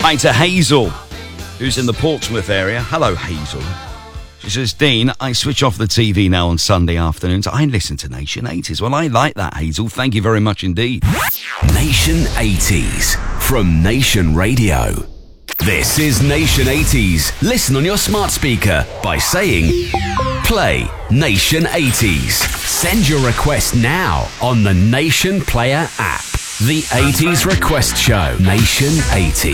Hi to Hazel, who's in the Portsmouth area. Hello, Hazel. She says, Dean, I switch off the TV now on Sunday afternoons. I listen to Nation 80s. Well, I like that, Hazel. Thank you very much indeed. Nation 80s from Nation Radio. This is Nation 80s. Listen on your smart speaker by saying, play Nation 80s. Send your request now on the Nation Player app. The 80s Request Show. Nation 80s.